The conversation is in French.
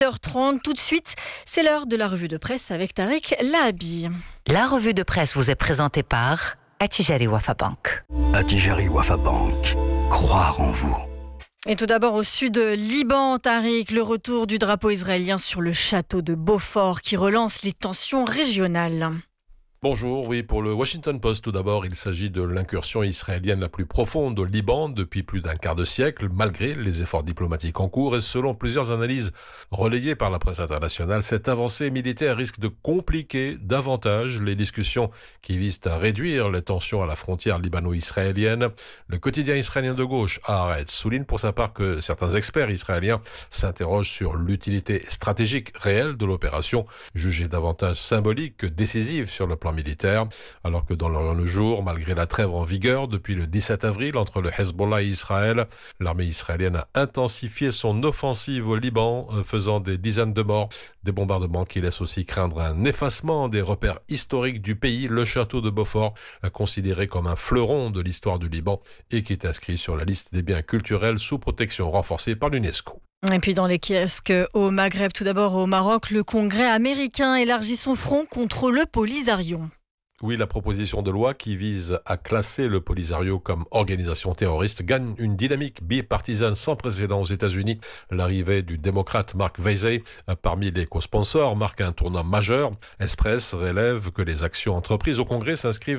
8h30, tout de suite, c'est l'heure de la revue de presse avec Tariq Lahabi. La revue de presse vous est présentée par Attijari Wafa Bank. Attijari Wafa Bank. Croire en vous. Et tout d'abord au sud Liban, Tariq, le retour du drapeau israélien sur le château de Beaufort qui relance les tensions régionales. Bonjour, oui, pour le Washington Post, tout d'abord, il s'agit de l'incursion israélienne la plus profonde au Liban depuis plus d'un quart de siècle, malgré les efforts diplomatiques en cours et selon plusieurs analyses relayées par la presse internationale, cette avancée militaire risque de compliquer davantage les discussions qui visent à réduire les tensions à la frontière libano-israélienne. Le quotidien israélien de gauche, Haaretz, souligne pour sa part que certains experts israéliens s'interrogent sur l'utilité stratégique réelle de l'opération, jugée davantage symbolique que décisive sur le plan militaire, alors que dans le jour, malgré la trêve en vigueur depuis le 17 avril entre le Hezbollah et Israël, l'armée israélienne a intensifié son offensive au Liban, faisant des dizaines de morts, des bombardements qui laissent aussi craindre un effacement des repères historiques du pays, le château de Beaufort, considéré comme un fleuron de l'histoire du Liban et qui est inscrit sur la liste des biens culturels sous protection renforcée par l'UNESCO. Et puis dans les kiosques au Maghreb, tout d'abord au Maroc, le Congrès américain élargit son front contre le Polisario. Oui, la proposition de loi qui vise à classer le Polisario comme organisation terroriste gagne une dynamique bipartisane sans précédent aux États-Unis. L'arrivée du démocrate Mark Vesey parmi les co-sponsors marque un tournant majeur. Express relève que les actions entreprises au Congrès s'inscrivent